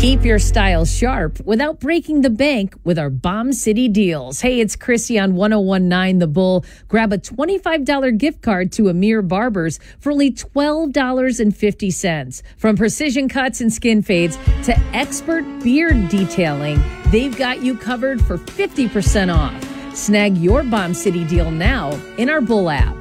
Keep your style sharp without breaking the bank with our Bomb City deals. Hey, it's Chrissy on 1019 The Bull. Grab a $25 gift card to Amir Barbers for only $12.50. From precision cuts and skin fades to expert beard detailing, they've got you covered for 50% off. Snag your Bomb City deal now in our Bull app.